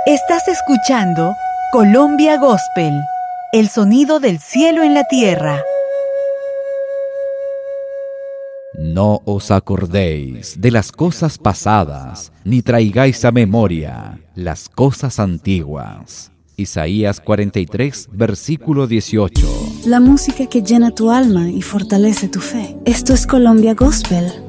Estás escuchando Colombia Gospel, el sonido del cielo en la tierra. No os acordéis de las cosas pasadas, ni traigáis a memoria las cosas antiguas. Isaías 43, versículo 18. La música que llena tu alma y fortalece tu fe. Esto es Colombia Gospel,